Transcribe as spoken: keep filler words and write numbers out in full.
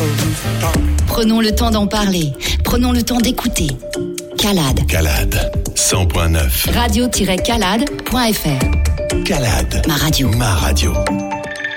Prenons le temps d'en parler. Prenons le temps d'écouter. Calade. Calade. cent point neuf. radio tiret calade point f r. Calade. Ma radio. Ma radio.